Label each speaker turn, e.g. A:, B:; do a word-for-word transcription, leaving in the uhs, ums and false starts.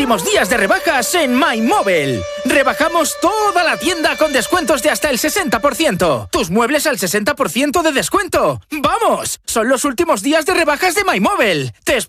A: últimos días de rebajas en MyMobile. Rebajamos toda la tienda con descuentos de hasta el sesenta por ciento. Tus muebles al sesenta por ciento de descuento. ¡Vamos! Son los últimos días de rebajas de MyMobile. ¡Te